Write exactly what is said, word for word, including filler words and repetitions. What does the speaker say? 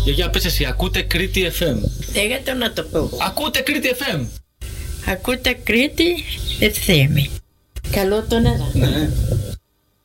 Γιαγιά, πες εσύ, ακούτε Κρήτη εφ εμ. Λέγατε να το πω. Ακούτε Κρήτη εφ εμ. Ακούτε Κρήτη εφ εμ. Καλό το νερά. Ναι.